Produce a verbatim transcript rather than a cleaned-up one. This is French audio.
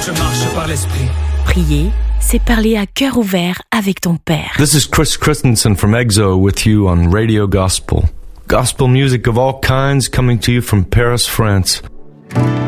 je marche par l'esprit. Prier, c'est parler à cœur ouvert avec ton Père. This is Chris Christensen from EXO with you on Radio Gospel. Gospel music of all kinds coming to you from Paris, France.